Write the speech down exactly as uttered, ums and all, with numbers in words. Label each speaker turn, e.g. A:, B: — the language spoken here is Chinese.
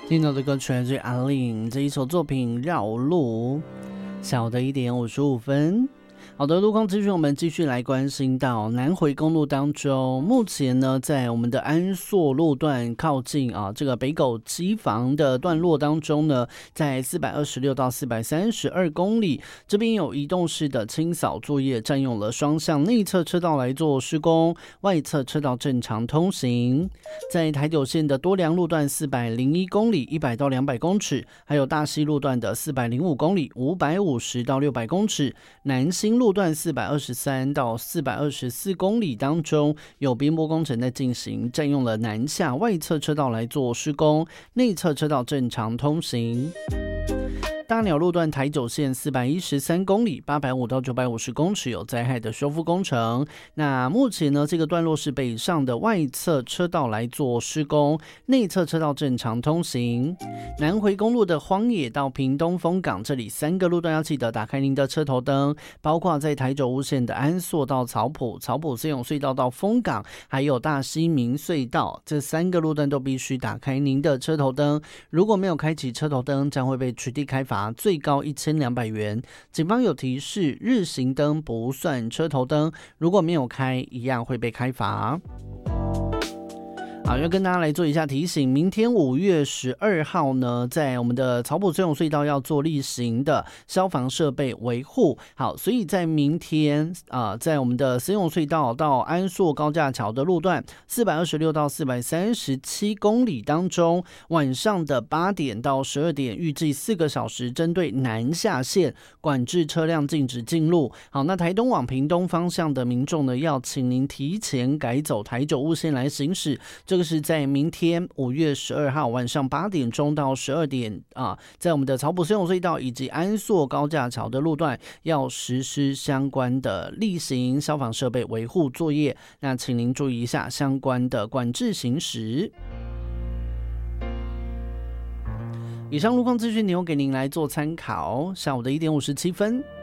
A: 听到的歌曲来自阿令这一首作品《绕路》，下午的一点五十五分。好的，路况资讯，我们继续来关心到南回公路当中，目前呢，在我们的安朔路段靠近啊这个北狗机房的段落当中呢，在四百二十六到四百三十二公里，这边有移动式的清扫作业，占用了双向内侧车道来做施工，外侧车道正常通行。在台九线的多良路段四百零一公里，一百到两百公尺，还有大溪路段的四百零五公里，五百五十到六百公尺，南新路段四百二十三到四百二十四公里当中有边坡工程在进行，占用了南下外侧车道来做施工，内侧车道正常通行。大鸟路段台九线四百一十三公里，八百五到九百五十公尺有灾害的修复工程。那目前呢，这个段落是北上的外侧车道来做施工，内侧车道正常通行。南回公路的荒野到屏东丰港，这里三个路段要记得打开您的车头灯，包括在台九五线的安朔到草埔、草埔森永隧道到丰港，还有大溪明隧道，这三个路段都必须打开您的车头灯。如果没有开启车头灯，将会被取缔开罚，最高一千两百元。警方有提示，日行灯不算车头灯，如果没有开，一样会被开罚。好，要跟大家来做一下提醒，明天五月十二号呢，在我们的草埔森永隧道要做例行的消防设备维护。好，所以在明天啊、呃，在我们的森永隧道到安朔高架桥的路段四百二十六到四百三十七公里当中，晚上的八点到十二点，预计四个小时，针对南下线管制车辆禁止进入。好，那台东往屏东方向的民众呢，要请您提前改走台九路线来行驶。这个是在明天五月十二号晚上八点钟到十二点啊，在我们的草埔森永隧道以及安朔高架桥的路段要实施相关的例行消防设备维护作业，那请您注意一下相关的管制行驶。以上路况资讯提供给您来做参考。下午的一点五十七分。